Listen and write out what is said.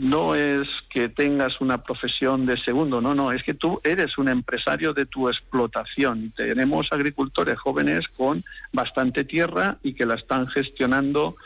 no es que tengas una profesión de segundo, no, es que tú eres un empresario de tu explotación. Tenemos agricultores jóvenes con bastante tierra y que la están gestionando